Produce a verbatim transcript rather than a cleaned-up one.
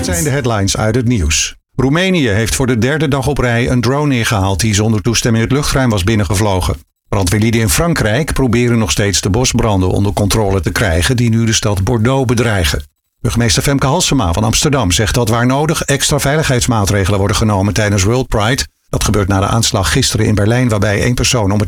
Dit zijn de headlines uit het nieuws. Roemenië heeft voor de derde dag op rij een drone neergehaald die zonder toestemming het luchtruim was binnengevlogen. Brandweerlieden in Frankrijk proberen nog steeds de bosbranden onder controle te krijgen die nu de stad Bordeaux bedreigen. Burgemeester Femke Halsema van Amsterdam zegt dat waar nodig extra veiligheidsmaatregelen worden genomen tijdens World Pride. Dat gebeurt na de aanslag gisteren in Berlijn waarbij één persoon om het